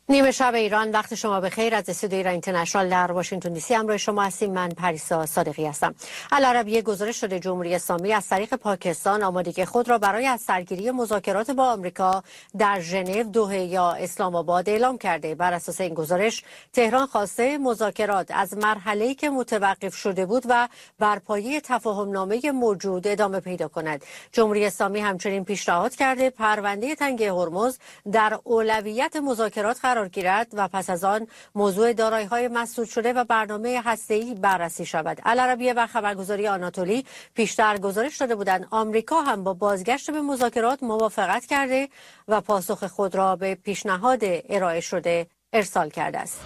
نیمه شب ایران، وقت شما بخیر. از استودیوی ایران اینترنشنال در واشنگتن دی سی همراه شما هستیم. من پریسا صادقی هستم. العربیه گزارش شده جمهوری اسلامی از طریق پاکستان آمادگی خود را برای از سرگیری مذاکرات با آمریکا در ژنو، دوحه یا اسلام آباد اعلام کرده. بر اساس این گزارش تهران خواسته مذاکرات از مرحله‌ای که متوقف شده بود و بر پایه تفاهم‌نامه موجود ادامه پیدا کند. جمهوری اسلامی همچنین پیشنهاد کرده پرونده تنگه هرمز در اولویت مذاکرات قرار گیرد و پس از آن موضوع دارایی‌های مسدود شده و برنامه هسته‌ای بررسی شود. العربیه و خبرگزاری آناتولی پیشتر گزارش داده بودند آمریکا هم با بازگشت به مذاکرات موافقت کرده و پاسخ خود را به پیشنهاد ارائه شده ارسال کرده است.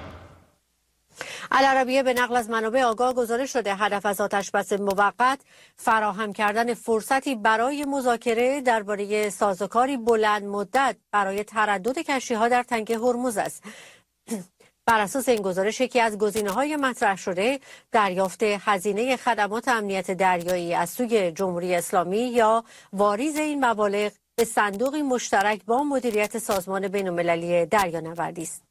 العربیه به نقل از منابع آگاه گزارش شده هدف از آتشبس موقت فراهم کردن فرصتی برای مذاکره درباره سازوکاری بلند مدت برای تردد کشتی‌ها در تنگه هرمز است. بر اساس این گزارش یکی از گزینه‌های مطرح شده دریافت هزینه خدمات امنیت دریایی از سوی جمهوری اسلامی یا واریز این مبالغ به صندوقی مشترک با مدیریت سازمان بین‌المللی دریانوردی است.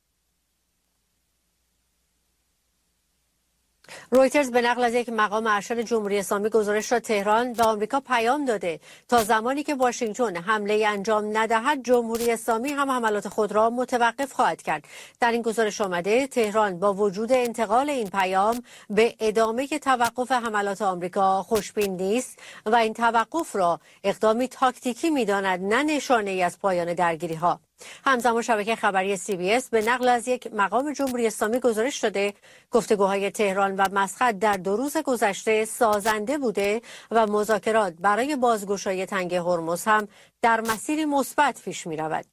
رویترز به نقل از یک مقام ارشد جمهوری اسلامی گزارش را تهران به آمریکا پیام داده تا زمانی که واشنگتن حمله انجام ندهد جمهوری اسلامی هم حملات خود را متوقف خواهد کرد. در این گزارش آمده تهران با وجود انتقال این پیام به ادامه توقف حملات آمریکا خوشبین نیست و این توقف را اقدامی تاکتیکی می‌داند، نه نشانه‌ای از پایان درگیری‌ها. همزمان شبکه خبری CBS به نقل از یک مقام جمهوری اسلامی گزارش داده گفتگوهای تهران و مسقط در 2 روز گذشته سازنده بوده و مذاکرات برای بازگشایی تنگه هرمز هم در مسیری مثبت پیش می رود.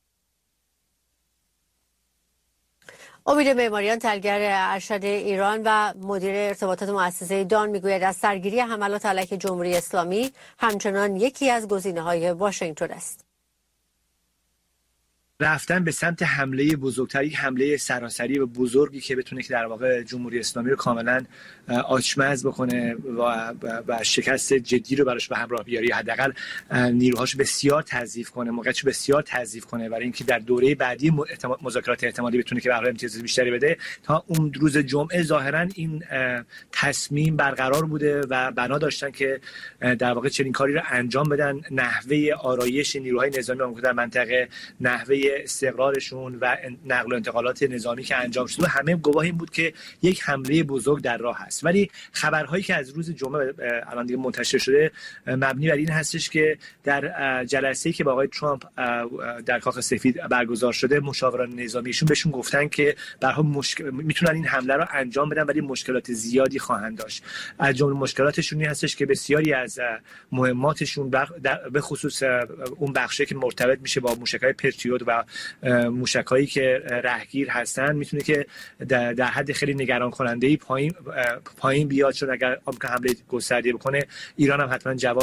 امید معماریان تحلیلگر ارشد ایران و مدیر ارتباطات مؤسسه دان میگوید از سرگیری حملات علیه جمهوری اسلامی همچنان یکی از گزینه‌های واشنگتن است. رفتن به سمت حمله بزرگتری، حمله سراسری و بزرگی که بتونه که در واقع جمهوری اسلامی رو کاملا آچمز بکنه و شکست جدی رو براش به همراه بیاره، حداقل نیروهاش بسیار تضعیف کنه، موقعیتش بسیار تضعیف کنه برای اینکه در دوره بعدی مذاکرات احتمالی بتونه که به همراه امتیاز بیشتری بده. تا اون روز جمعه ظاهرا این تصمیم برقرار بوده و بنا داشتن که در واقع چنین کاری رو انجام بدن. نحوه آرایش نیروهای نظامی آمریکا در منطقه، نحوه استقرارشون و نقل و انتقالات نظامی که انجام شده همه گواه این بود که یک حمله بزرگ در راه است. ولی خبرهایی که از روز جمعه الان دیگه منتشر شده مبنی بر این هستش که در جلسه‌ای که با آقای ترامپ در کاخ سفید برگزار شده مشاوران نظامیشون بهشون گفتن که به هر حال میتونن این حمله رو انجام بدن ولی مشکلات زیادی خواهند داشت. از جمله مشکلاتشون این هستش که بسیاری از مهماتشون به خصوص اون بخشی که مرتبط میشه با موشک‌های پتریوت و موشک‌هایی که رهگیر هستن میتونه که در حد خیلی نگران کننده‌ای پایین بیاد، چون اگر آمریکا حمله گسترده بکنه ایران هم حتما جواب